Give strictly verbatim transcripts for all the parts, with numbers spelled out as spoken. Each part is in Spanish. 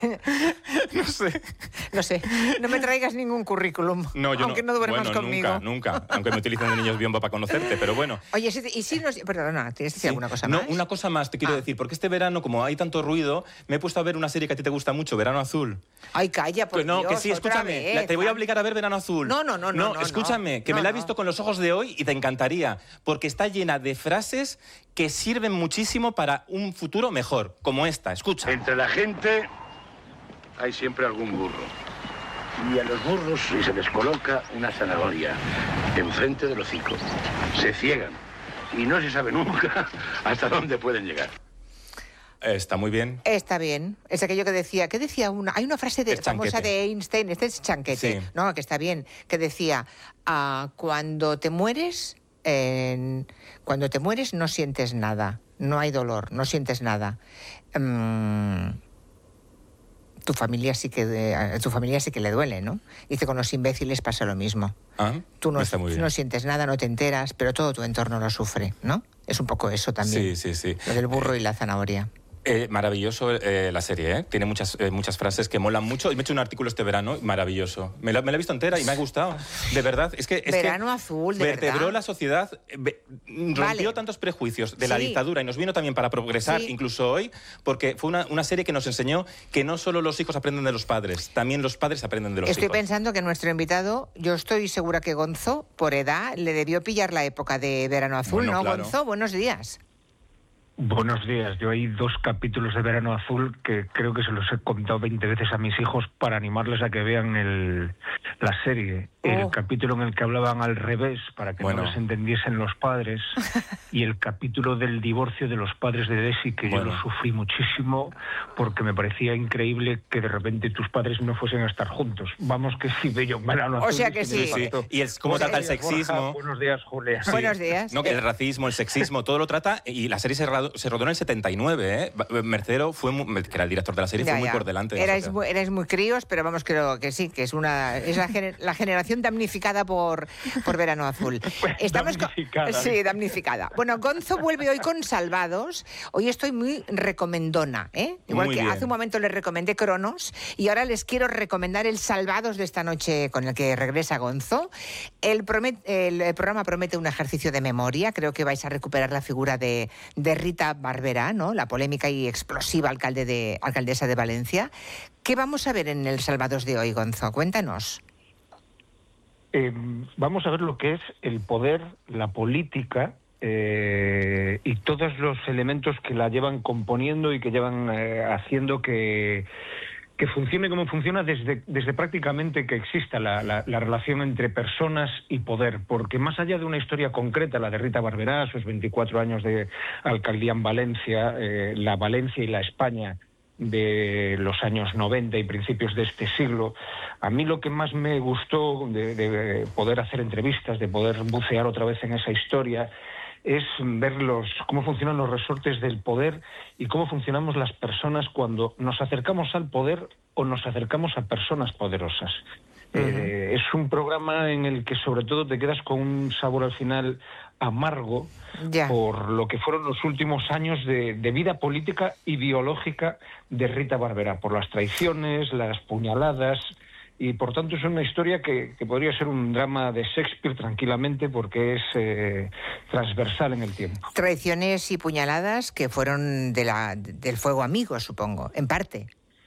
No sé. No sé, no me traigas ningún currículum, no, yo aunque no, no duermas bueno, conmigo. Nunca, nunca, aunque me utilicen de niños biombo para conocerte, pero bueno. Oye, y si nos... Perdona, ¿tienes que decir Sí. alguna cosa no, más? una cosa más te quiero ah. decir, porque este verano, como hay tanto ruido, me he puesto a ver una serie que a ti te gusta mucho, Verano Azul. Ay, calla, por que no, Dios, que sí, escúchame, la, te voy a obligar a ver Verano Azul. No, no, no, no. No, escúchame, no, que no, me la he no. visto con los ojos de hoy y te encantaría, porque está llena de frases que sirven muchísimo para un futuro mejor, como esta, escucha. Entre la gente hay siempre algún burro. Y a los burros se les coloca una zanahoria enfrente del hocico. Se ciegan y no se sabe nunca hasta dónde pueden llegar. Está muy bien. Está bien. Es aquello que decía, ¿qué decía una? Hay una frase de, famosa de Einstein, este es chanquete, sí. No, que está bien, que decía, ah, cuando te mueres, eh, cuando te mueres no sientes nada, no hay dolor, no sientes nada. Um, tu familia sí que de, tu familia sí que le duele, ¿no? Dice, con los imbéciles pasa lo mismo. Ah, tú no, está muy bien. no sientes nada, no te enteras, pero todo tu entorno lo sufre, ¿no? Es un poco eso también. Sí, sí, sí. Lo del burro y la zanahoria. Eh, maravilloso eh, la serie, ¿eh? Tiene muchas, eh, muchas frases que molan mucho. Y me he hecho un artículo este verano, maravilloso. Me la, me la he visto entera y me ha gustado. De verdad, es que... Es Verano que Azul, de vertebró verdad. la sociedad, ve, rompió vale. tantos prejuicios de sí. la dictadura y nos vino también para progresar, sí. incluso hoy, porque fue una, una serie que nos enseñó que no solo los hijos aprenden de los padres, también los padres aprenden de los estoy hijos. Estoy pensando que nuestro invitado, yo estoy segura que Gonzo, por edad, le debió pillar la época de Verano Azul, bueno, ¿no, claro. Gonzo? Buenos días. Buenos días. Yo hay dos capítulos de Verano Azul que creo que se los he contado veinte veces a mis hijos para animarles a que vean el, la serie. Oh. El capítulo en el que hablaban al revés para que bueno. no les entendiesen los padres y el capítulo del divorcio de los padres de Desi, que bueno. yo lo sufrí muchísimo porque me parecía increíble que de repente tus padres no fuesen a estar juntos. Vamos que sí, bello Verano Azul. O sea que sí. sí. Y el, cómo trata el sexismo. Borja, buenos días, Julia. Sí. Buenos días. No, que el racismo, el sexismo, todo lo trata y la serie se se rodó en el setenta y nueve, ¿eh? Mercero, fue muy, que era el director de la serie, ya, fue muy ya. por delante. De erais, muy, erais muy críos, pero vamos, creo que sí, que es una es la, gener, la generación damnificada por, por Verano Azul. Estamos damnificada. Con, sí, damnificada. Bueno, Gonzo vuelve hoy con Salvados. Hoy estoy muy recomendona, ¿eh? Igual muy que bien. Hace un momento les recomendé Cronos y ahora les quiero recomendar el Salvados de esta noche con el que regresa Gonzo. El, promet, el, el programa promete un ejercicio de memoria. Creo que vais a recuperar la figura de, de Rita Barberá, ¿no? La polémica y explosiva alcalde de, alcaldesa de Valencia. ¿Qué vamos a ver en el Salvados de hoy, Gonzo? Cuéntanos. Eh, vamos a ver lo que es el poder, la política eh, y todos los elementos que la llevan componiendo y que llevan eh, haciendo que... que funcione como funciona desde, desde prácticamente que exista la, la, la relación entre personas y poder, porque más allá de una historia concreta, la de Rita Barberá, sus veinticuatro años de alcaldía en Valencia, eh, la Valencia y la España de los años noventa y principios de este siglo, a mí lo que más me gustó de, de poder hacer entrevistas, de poder bucear otra vez en esa historia, es ver los, cómo funcionan los resortes del poder y cómo funcionamos las personas cuando nos acercamos al poder o nos acercamos a personas poderosas. Uh-huh. Eh, es un programa en el que sobre todo te quedas con un sabor al final amargo yeah. por lo que fueron los últimos años de, de vida política ideológica de Rita Barberá, por las traiciones, las puñaladas... Y por tanto es una historia que, que podría ser un drama de Shakespeare tranquilamente porque es eh, transversal en el tiempo. Traiciones y puñaladas que fueron de la, del fuego amigo, supongo, en parte.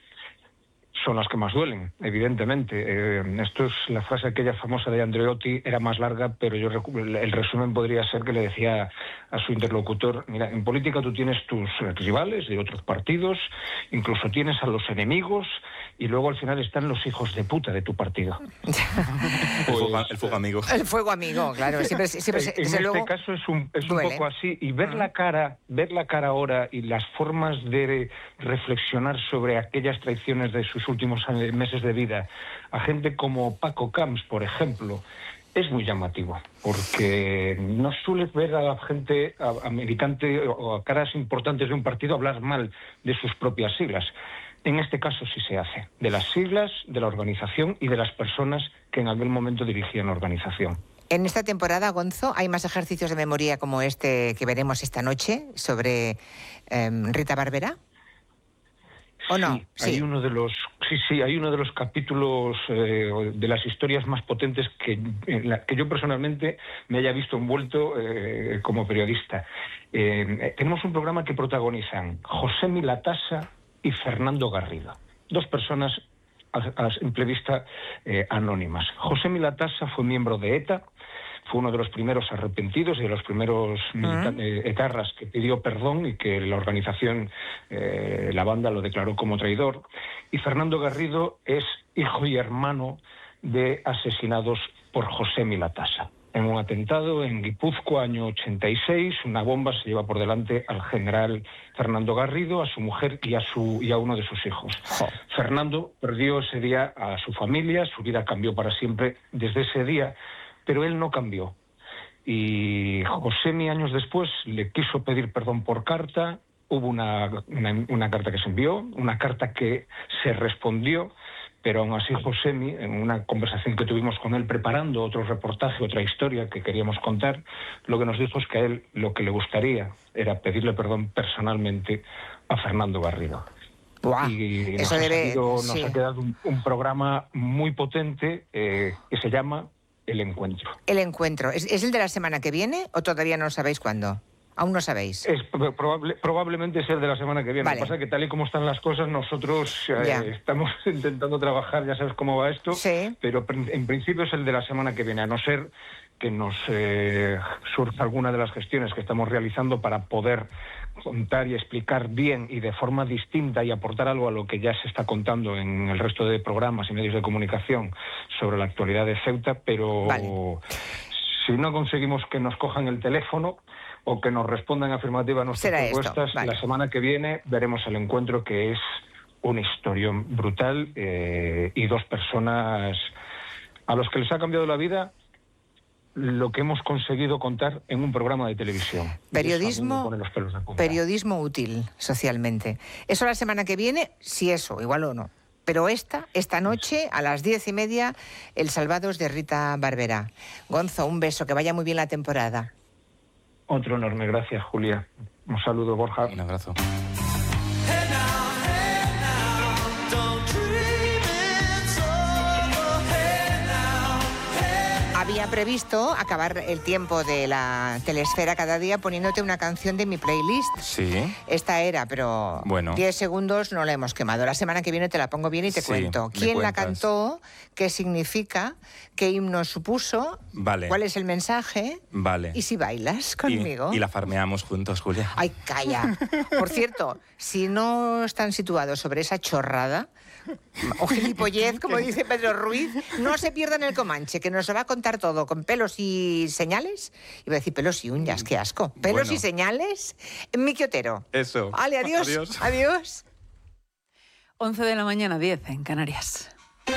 Son las que más duelen, evidentemente. Eh, esto es la frase aquella famosa de Andreotti, era más larga, pero yo el resumen podría ser que le decía a su interlocutor, mira, en política tú tienes tus rivales de otros partidos, incluso tienes a los enemigos, y luego al final están los hijos de puta de tu partido. Pues, el, fuego, el fuego amigo. El fuego amigo, claro. Siempre, siempre, en en este luego caso es un, es un poco así, y ver uh-huh. la cara, ver la cara ahora y las formas de reflexionar sobre aquellas traiciones de sus últimos meses de vida, a gente como Paco Camps, por ejemplo, es muy llamativo, porque no sueles ver a la gente, a, a militante o a caras importantes de un partido hablar mal de sus propias siglas. En este caso sí se hace, de las siglas, de la organización y de las personas que en aquel momento dirigían la organización. En esta temporada, Gonzo, ¿hay más ejercicios de memoria como este que veremos esta noche sobre eh, Rita Barberá? ¿o no? Sí, sí. Hay uno de los, sí, sí, hay uno de los capítulos eh, de las historias más potentes que, en la, que yo personalmente me haya visto envuelto eh, como periodista. Eh, tenemos un programa que protagonizan Josemi Latasa y Fernando Garrido, dos personas a, a simple vista eh, anónimas. Josemi Latasa fue miembro de ETA, fue uno de los primeros arrepentidos y de los primeros milita- eh, etarras que pidió perdón y que la organización, eh, la banda, lo declaró como traidor. Y Fernando Garrido es hijo y hermano de asesinados por Josemi Latasa. En un atentado en Guipúzcoa, año ochenta y seis, una bomba se lleva por delante al general Fernando Garrido, a su mujer y a, su, y a uno de sus hijos. Oh. Fernando perdió ese día a su familia, su vida cambió para siempre desde ese día, pero él no cambió. Y Josemi, años después, le quiso pedir perdón por carta. Hubo una, una, una carta que se envió, una carta que se respondió, pero aún así Josemi, en una conversación que tuvimos con él preparando otro reportaje, otra historia que queríamos contar, lo que nos dijo es que a él lo que le gustaría era pedirle perdón personalmente a Fernando Garrido. Buah, y nos, eso ha, debe, salido, sí. nos ha quedado un, un programa muy potente eh, que se llama El Encuentro. El Encuentro. ¿Es, ¿Es el de la semana que viene o todavía no sabéis cuándo? Aún no sabéis. Es probable, probablemente es el de la semana que viene. Vale. Lo que pasa es que tal y como están las cosas, nosotros eh, estamos intentando trabajar, ya sabes cómo va esto, sí. pero en principio es el de la semana que viene, a no ser que nos eh, surja alguna de las gestiones que estamos realizando para poder contar y explicar bien y de forma distinta y aportar algo a lo que ya se está contando en el resto de programas y medios de comunicación sobre la actualidad de Ceuta, pero vale. si no conseguimos que nos cojan el teléfono o que nos respondan afirmativa a nuestras Será propuestas, esto, vale. La semana que viene veremos El Encuentro, que es una historión brutal eh, y dos personas a los que les ha cambiado la vida lo que hemos conseguido contar en un programa de televisión. Periodismo, periodismo útil socialmente. Eso la semana que viene, si eso, igual o no. Pero esta, esta noche, a las diez y media, El Salvados de Rita Barberá. Gonzo, un beso, que vaya muy bien la temporada. Otro enorme, gracias, Julia. Un saludo, Borja. Un abrazo. Había previsto acabar el tiempo de la telesfera cada día poniéndote una canción de mi playlist. Sí. Esta era, pero bueno. diez segundos no la hemos quemado. La semana que viene te la pongo bien y te sí, cuento. ¿Quién la cantó? ¿Qué significa? ¿Qué himno supuso? Vale. ¿Cuál es el mensaje? Vale. ¿Y si bailas conmigo? Y, y la farmeamos juntos, Julia. Ay, calla. Por cierto, si no están situados sobre esa chorrada o gilipollez, como dice Pedro Ruiz, no se pierdan el Comanche, que nos lo va a contar todo con pelos y señales. Iba a decir pelos y uñas, qué asco. Pelos bueno. y señales, Miki Otero. Eso. Vale, adiós. Adiós. Adiós. once de la mañana, diez en Canarias.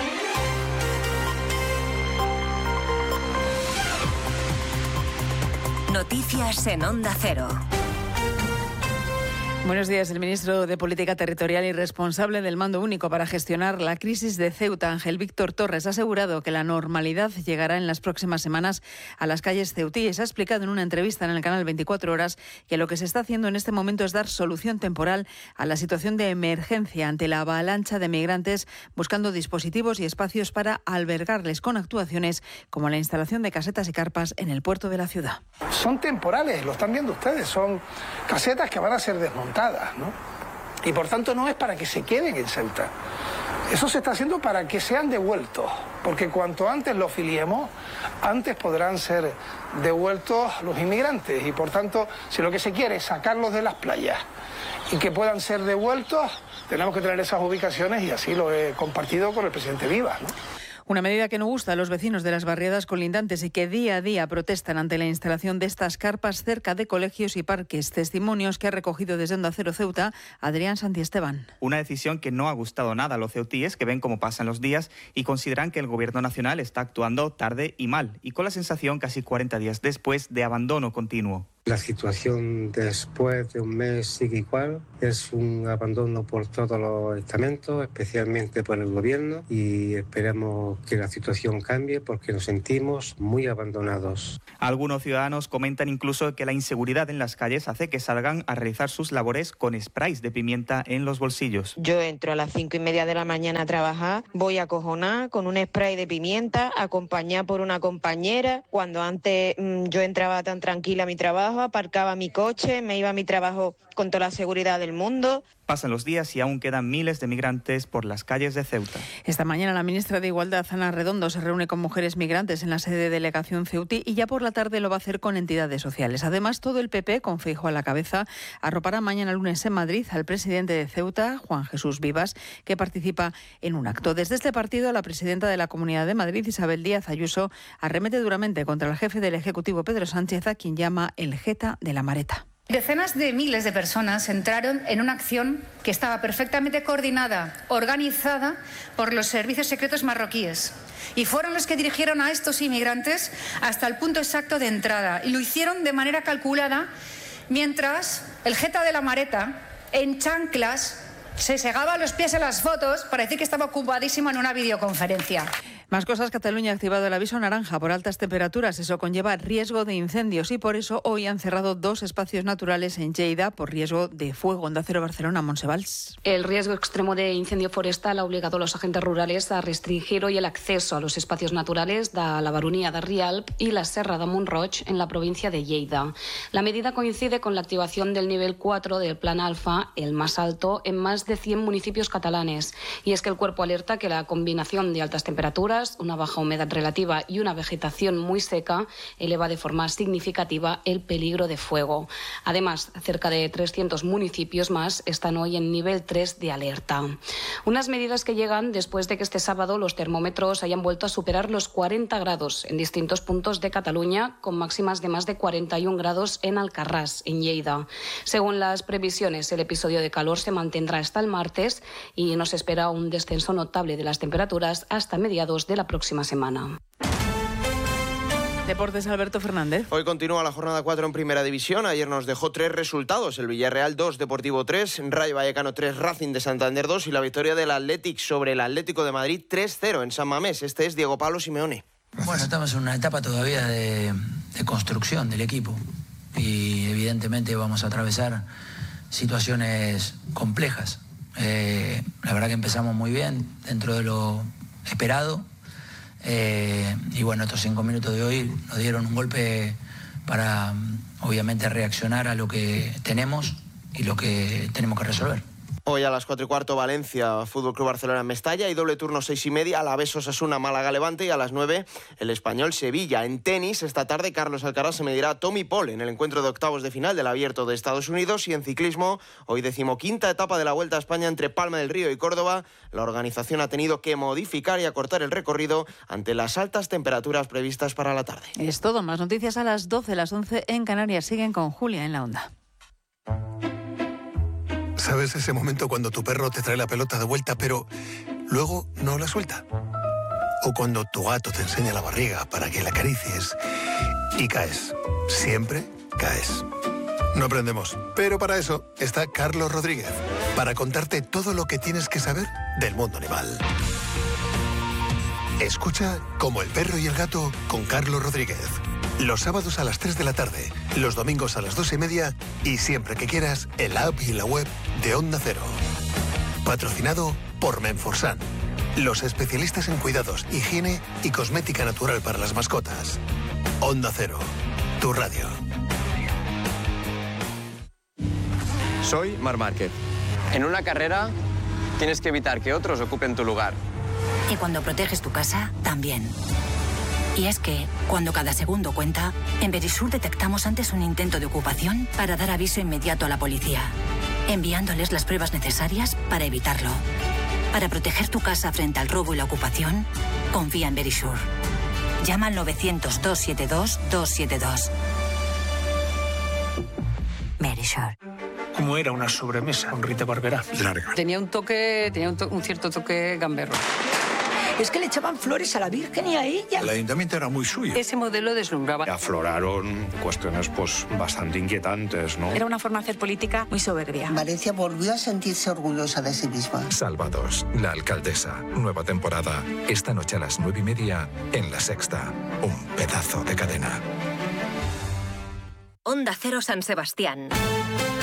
Noticias en Onda Cero. Buenos días. El ministro de Política Territorial y responsable del Mando Único para gestionar la crisis de Ceuta, Ángel Víctor Torres, ha asegurado que la normalidad llegará en las próximas semanas a las calles ceutíes. Ha explicado en una entrevista en el canal veinticuatro horas que lo que se está haciendo en este momento es dar solución temporal a la situación de emergencia ante la avalancha de migrantes, buscando dispositivos y espacios para albergarles con actuaciones como la instalación de casetas y carpas en el puerto de la ciudad. Son temporales, lo están viendo ustedes, son casetas que van a ser desmontadas, ¿no? Y por tanto no es para que se queden en Ceuta. Eso se está haciendo para que sean devueltos, porque cuanto antes los filiemos, antes podrán ser devueltos los inmigrantes. Y por tanto, si lo que se quiere es sacarlos de las playas y que puedan ser devueltos, tenemos que tener esas ubicaciones y así lo he compartido con el presidente Vivas, ¿no? Una medida que no gusta a los vecinos de las barriadas colindantes y que día a día protestan ante la instalación de estas carpas cerca de colegios y parques. Testimonios que ha recogido desde Onda Cero Ceuta Adrián Santiesteban. Una decisión que no ha gustado nada a los ceutíes, que ven cómo pasan los días y consideran que el Gobierno nacional está actuando tarde y mal, y con la sensación casi cuarenta días después de abandono continuo. La situación después de un mes sigue igual, es un abandono por todos los estamentos, especialmente por el gobierno, y esperemos que la situación cambie porque nos sentimos muy abandonados. Algunos ciudadanos comentan incluso que la inseguridad en las calles hace que salgan a realizar sus labores con sprays de pimienta en los bolsillos. Yo entro a las cinco y media de la mañana a trabajar, voy acojonada con un spray de pimienta, acompañada por una compañera. Cuando antes mmm, yo entraba tan tranquila a mi trabajo, aparcaba mi coche, me iba a mi trabajo con toda la seguridad del mundo. Pasan los días y aún quedan miles de migrantes por las calles de Ceuta. Esta mañana la ministra de Igualdad, Ana Redondo, se reúne con mujeres migrantes en la sede de delegación ceutí y ya por la tarde lo va a hacer con entidades sociales. Además, todo el P P, con Feijóo a la cabeza, arropará mañana lunes en Madrid al presidente de Ceuta, Juan Jesús Vivas, que participa en un acto. Desde este partido, la presidenta de la Comunidad de Madrid, Isabel Díaz Ayuso, arremete duramente contra el jefe del Ejecutivo, Pedro Sánchez, a quien llama el jeta de la Mareta. Decenas de miles de personas entraron en una acción que estaba perfectamente coordinada, organizada por los servicios secretos marroquíes. Y fueron los que dirigieron a estos inmigrantes hasta el punto exacto de entrada. Y lo hicieron de manera calculada, mientras el jeta de la Mareta, en chanclas, se segaba los pies en las fotos para decir que estaba ocupadísimo en una videoconferencia. Más cosas, Cataluña ha activado el aviso naranja por altas temperaturas. Eso conlleva riesgo de incendios y por eso hoy han cerrado dos espacios naturales en Lleida por riesgo de fuego. Onda Cero Barcelona, Montsevals. El riesgo extremo de incendio forestal ha obligado a los agentes rurales a restringir hoy el acceso a los espacios naturales de la Baronia de Rialp y la Serra de Mont-Roig en la provincia de Lleida. La medida coincide con la activación del nivel cuatro del Plan Alfa, el más alto, en más de cien municipios catalanes. Y es que el cuerpo alerta que la combinación de altas temperaturas, una baja humedad relativa y una vegetación muy seca eleva de forma significativa el peligro de fuego. Además, cerca de trescientos municipios más están hoy en nivel tres de alerta. Unas medidas que llegan después de que este sábado los termómetros hayan vuelto a superar los cuarenta grados en distintos puntos de Cataluña, con máximas de más de cuarenta y un grados en Alcarrás, en Lleida. Según las previsiones, el episodio de calor se mantendrá hasta el martes y nos espera un descenso notable de las temperaturas hasta mediados de la próxima semana. Deportes, Alberto Fernández. Hoy continúa la jornada cuatro en Primera División. Ayer nos dejó tres resultados. El Villarreal dos, Deportivo tres, Rayo Vallecano tres, Racing de Santander dos y la victoria del Athletic sobre el Atlético de Madrid tres cero en San Mamés. Este es Diego Pablo Simeone. Bueno, estamos en una etapa todavía de, de construcción del equipo y evidentemente vamos a atravesar situaciones complejas. Eh, la verdad que empezamos muy bien dentro de lo esperado. Eh, y bueno, estos cinco minutos de hoy nos dieron un golpe para, obviamente, reaccionar a lo que tenemos y lo que tenemos que resolver. Hoy a las cuatro y cuarto Valencia, Fútbol Club Barcelona en Mestalla y doble turno seis y media, Alavés Osasuna, Málaga Levante y a las nueve el Español Sevilla. En tenis, esta tarde Carlos Alcaraz se medirá a Tommy Paul en el encuentro de octavos de final del Abierto de Estados Unidos y en ciclismo, hoy decimoquinta etapa de la Vuelta a España entre Palma del Río y Córdoba. La organización ha tenido que modificar y acortar el recorrido ante las altas temperaturas previstas para la tarde. Es todo, más noticias a las doce, las once en Canarias. Siguen con Julia en la Onda. ¿Sabes ese momento cuando tu perro te trae la pelota de vuelta, pero luego no la suelta? O cuando tu gato te enseña la barriga para que la acaricies y caes. Siempre caes. No aprendemos, pero para eso está Carlos Rodríguez, para contarte todo lo que tienes que saber del mundo animal. Escucha Como el perro y el gato con Carlos Rodríguez. Los sábados a las tres de la tarde, los domingos a las dos y media y siempre que quieras en la app y en la web de Onda Cero. Patrocinado por Menforsan, los especialistas en cuidados, higiene y cosmética natural para las mascotas. Onda Cero, tu radio. Soy Marc Márquez. En una carrera tienes que evitar que otros ocupen tu lugar. Y cuando proteges tu casa, también. Y es que, cuando cada segundo cuenta, en Verisur detectamos antes un intento de ocupación para dar aviso inmediato a la policía, enviándoles las pruebas necesarias para evitarlo. Para proteger tu casa frente al robo y la ocupación, confía en Verisur. Llama al novecientos, doscientos setenta y dos, doscientos setenta y dos. Verisur. ¿Cómo era una sobremesa con Rita Barberá? Larga. Tenía un toque, tenía un, to- un cierto toque gamberro. Es que le echaban flores a la Virgen y a ella. El ayuntamiento era muy suyo. Ese modelo deslumbraba. Afloraron cuestiones pues bastante inquietantes, ¿no? Era una forma de hacer política muy soberbia. Valencia volvió a sentirse orgullosa de sí misma. Salvados, la alcaldesa. Nueva temporada. Esta noche a las nueve y media en La Sexta. Un pedazo de cadena. Onda Cero San Sebastián.